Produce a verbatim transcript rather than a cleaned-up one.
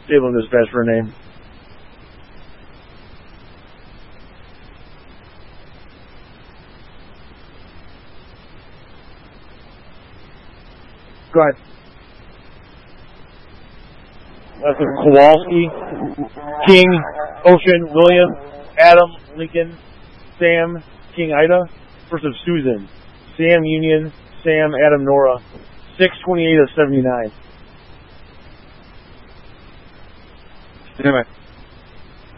Stable and Dispatch for a name. Go ahead. That's Kowalski, King, Ocean, William, Adam, Lincoln, Sam, King Ida versus Susan. Sam, Union, Sam, Adam, Nora. six twenty-eight of seventy-nine. Anyway.